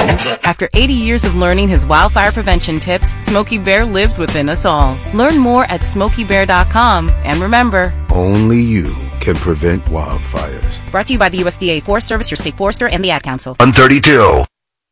After 80 years of learning his wildfire prevention tips, Smokey Bear lives within us all. Learn more at SmokeyBear.com. And remember, only you can prevent wildfires. Brought to you by the USDA Forest Service, your state forester, and the Ad Council. 132.